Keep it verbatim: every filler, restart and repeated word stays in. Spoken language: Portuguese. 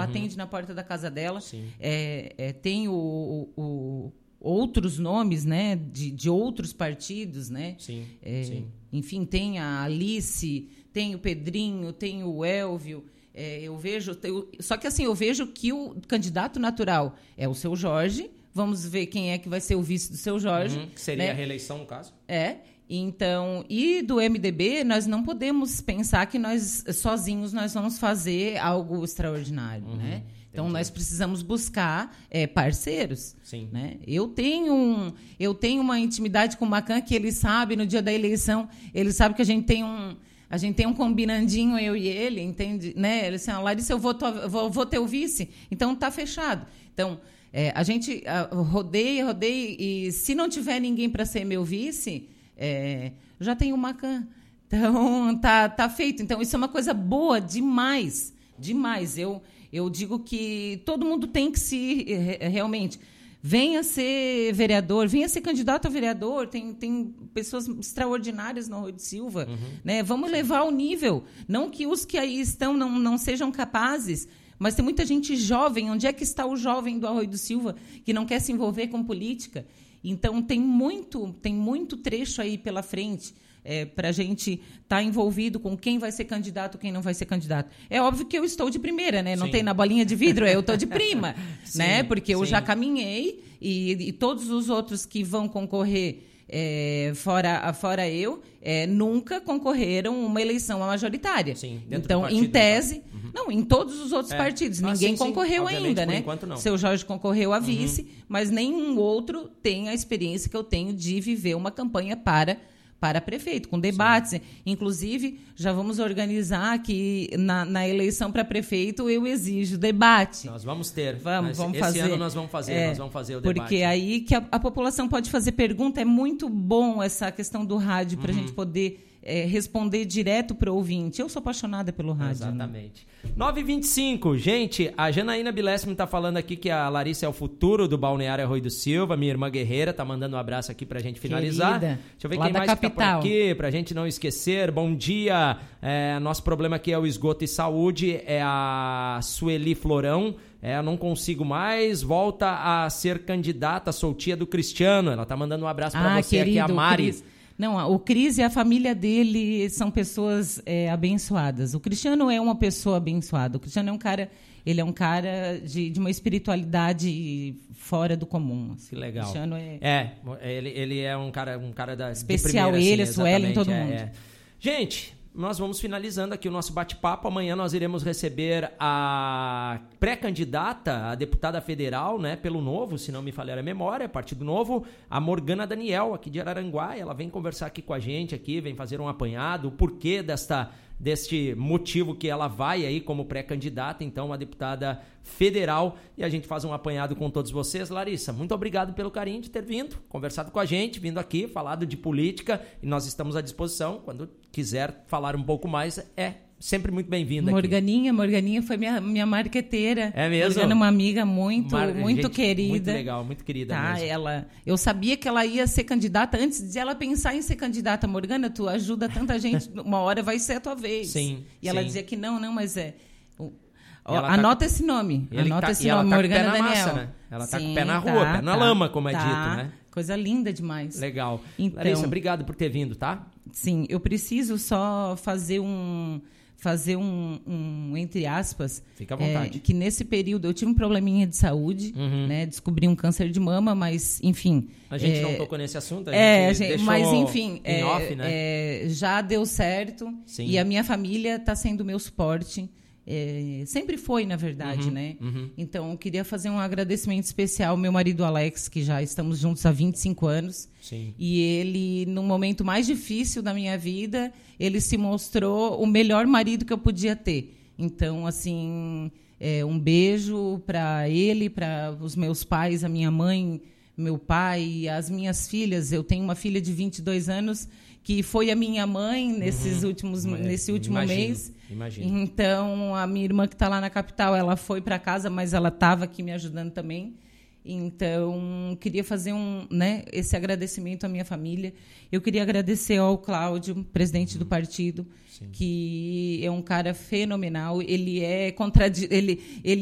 ela uhum. atende na porta da casa dela. É, é, tem o, o, o, outros nomes, né, de, de outros partidos, né? Sim, é, sim. Enfim, tem a Alice, tem o Pedrinho, tem o Elvio. É, eu vejo, eu, só que assim, eu vejo que o candidato natural é o Seu Jorge. Vamos ver quem é que vai ser o vice do Seu Jorge. Uhum, que seria, né, a reeleição, no caso. É. Então, e do M D B, nós não podemos pensar que nós, sozinhos, nós vamos fazer algo extraordinário, uhum, né? Então, entendi. Nós precisamos buscar é, parceiros. Sim. Né? Eu, tenho um, eu tenho uma intimidade com o Macan que ele sabe, no dia da eleição, ele sabe que a gente tem um... A gente tem um combinandinho, eu e ele, entende? Né? Ele disse, ah, Larissa, eu vou, vou, vou ter o vice, então tá fechado. Então, é, a gente uh, rodeia, rodeia, e se não tiver ninguém para ser meu vice, é, já tem o Macan. Então, tá, tá feito. Então, isso é uma coisa boa demais, demais. Eu, eu digo que todo mundo tem que se, realmente... Venha ser vereador, venha ser candidato a vereador. Tem, tem pessoas extraordinárias no Arroio de Silva. Uhum. Né? Vamos Sim. levar o nível. Não que os que aí estão não, não sejam capazes, mas tem muita gente jovem. Onde é que está o jovem do Arroio do Silva que não quer se envolver com política? Então, tem muito, tem muito trecho aí pela frente. É, para a gente estar tá envolvido com quem vai ser candidato, quem não vai ser candidato. É óbvio que eu estou de primeira, né? Não Sim. tem na bolinha de vidro, eu estou de prima, sim, né? Porque eu sim. já caminhei e, e todos os outros que vão concorrer é, fora, fora eu, é, nunca concorreram uma eleição majoritária. Sim, então, em tese, uhum. não, em todos os outros é. partidos, ah, ninguém sim, concorreu sim. ainda, né? Enquanto, não. Seu Jorge concorreu a vice, uhum. mas nenhum outro tem a experiência que eu tenho de viver uma campanha para para prefeito, com debates. Sim. Inclusive, já vamos organizar que na, na eleição para prefeito eu exijo debate. Nós vamos ter. Vamos, vamos esse fazer. ano nós vamos fazer, é, nós vamos fazer o debate. Porque aí que a, a população pode fazer pergunta, é muito bom essa questão do rádio para a uhum. gente poder é, responder direto para o ouvinte. Eu sou apaixonada pelo rádio. Exatamente. Né? nove e vinte e cinco, gente, a Janaína Bilésimo está falando aqui que a Larissa é o futuro do Balneário Arroio do Silva, minha irmã guerreira, tá mandando um abraço aqui pra gente finalizar. Querida, deixa eu ver lá quem da mais capital. Tá por aqui, pra gente não esquecer. Bom dia, é, nosso problema aqui é o esgoto e saúde, é a Sueli Florão. É, eu não consigo mais, volta a ser candidata, sou tia do Cristiano. Ela tá mandando um abraço pra ah, você querido, aqui, a Mari. Cris. Não, o Cris e a família dele são pessoas é, abençoadas. O Cristiano é uma pessoa abençoada. O Cristiano é um cara, ele é um cara de, de uma espiritualidade fora do comum. Assim. Que legal. O Cristiano é, é ele, ele é um cara, um cara da especial. De primeira, ele, assim, a Suelen, todo é, mundo. É. Gente, nós vamos finalizando aqui o nosso bate-papo. Amanhã nós iremos receber a pré-candidata a deputada federal, né, pelo Novo, se não me falhar a memória, Partido Novo, a Morgana Daniel, aqui de Araranguá. Ela vem conversar aqui com a gente, aqui, vem fazer um apanhado, o porquê desta, deste motivo que ela vai aí como pré-candidata, então, uma deputada federal, e a gente faz um apanhado com todos vocês. Larissa, muito obrigado pelo carinho de ter vindo, conversado com a gente, vindo aqui, falado de política, e nós estamos à disposição, quando quiser falar um pouco mais, é sempre muito bem-vinda aqui. Morganinha, Morganinha foi minha, minha marqueteira. É mesmo? Morgana é uma amiga muito, Mar... muito gente, querida. Muito legal, muito querida tá, mesmo. Ela, eu sabia que ela ia ser candidata antes de ela pensar em ser candidata. Morgana, tu ajuda tanta gente, uma hora vai ser a tua vez. Sim, E ela sim. dizia que não, não, mas é... Ó, anota tá... esse nome. Ele anota tá... esse e nome, ela tá Morgana com o pé na Daniel. massa, né? Ela tá Sim, com o pé na rua, tá, pé na tá, lama, como é tá. dito, né? Coisa linda demais. Legal. Então, Larissa, obrigado por ter vindo, tá? Sim, eu preciso só fazer um... fazer um, um, entre aspas, fica à vontade. É, que nesse período eu tive um probleminha de saúde, uhum. né, descobri um câncer de mama, mas, enfim... A gente é, não tocou nesse assunto, a gente, é, a gente deixou mas, enfim, em é, off, né? É, já deu certo. Sim. E a minha família está sendo o meu suporte. É, sempre foi, na verdade, uhum, né? Uhum. Então, eu queria fazer um agradecimento especial ao meu marido Alex, que já estamos juntos há vinte e cinco anos. Sim. E ele, no momento mais difícil da minha vida, ele se mostrou o melhor marido que eu podia ter. Então, assim, é, um beijo para ele, para os meus pais, a minha mãe, meu pai, as minhas filhas. Eu tenho uma filha de vinte e dois anos que foi a minha mãe nesses uhum. últimos, é, nesse último imagino, mês. Imagino. Então, a minha irmã que está lá na capital, ela foi para casa, mas ela estava aqui me ajudando também. Então, queria fazer um, né, esse agradecimento à minha família. Eu queria agradecer ao Cláudio, presidente uhum. do partido, Sim. que é um cara fenomenal. Ele é contradi- ele, ele